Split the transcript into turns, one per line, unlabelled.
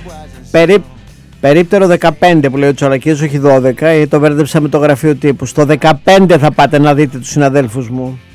Περίπτερο 15 που λέει ο Τσολακίδης, όχι 12, το μπέρδεψα με το γραφείο τύπου. Στο 15 θα πάτε να δείτε τους συναδέλφους μου.